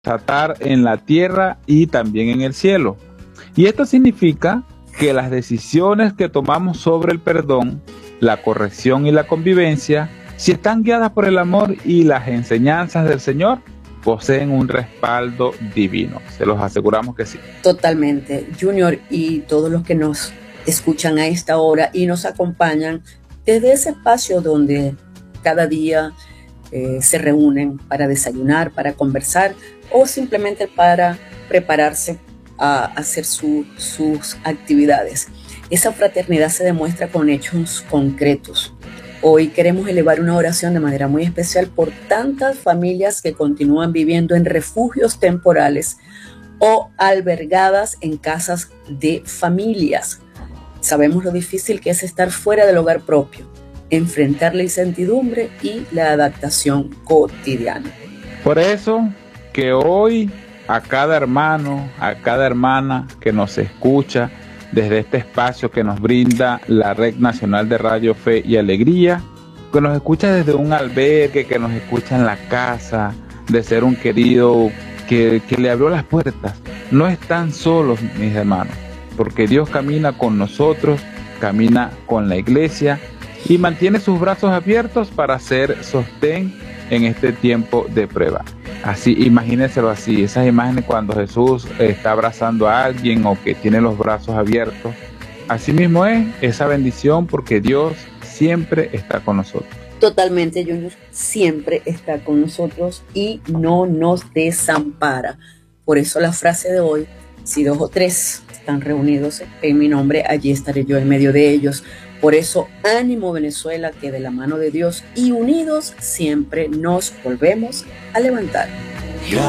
desatar en la tierra y también en el cielo. Y esto significa que las decisiones que tomamos sobre el perdón, la corrección y la convivencia, si están guiadas por el amor y las enseñanzas del Señor, poseen un respaldo divino. Se los aseguramos que sí. Totalmente, Junior, y todos los que nos escuchan a esta hora y nos acompañan desde ese espacio donde cada día se reúnen para desayunar, para conversar o simplemente para prepararse a hacer sus actividades. Esa fraternidad se demuestra con hechos concretos. Hoy queremos elevar una oración de manera muy especial por tantas familias que continúan viviendo en refugios temporales o albergadas en casas de familias. Sabemos lo difícil que es estar fuera del hogar propio, enfrentar la incertidumbre y la adaptación cotidiana. Por eso que hoy a cada hermano, a cada hermana que nos escucha desde este espacio que nos brinda la Red Nacional de Radio Fe y Alegría, que nos escucha desde un albergue, que nos escucha en la casa, de ser un querido que le abrió las puertas. No están solos, mis hermanos, porque Dios camina con nosotros, camina con la iglesia y mantiene sus brazos abiertos para ser sostén en este tiempo de prueba. Así, imagínenselo así, esas imágenes cuando Jesús está abrazando a alguien o que tiene los brazos abiertos. Así mismo es esa bendición porque Dios siempre está con nosotros. Totalmente, Junior, siempre está con nosotros y no nos desampara. Por eso la frase de hoy, si 2 o 3 están reunidos en mi nombre, allí estaré yo en medio de ellos. Por eso, ánimo Venezuela, que de la mano de Dios y unidos siempre nos volvemos a levantar.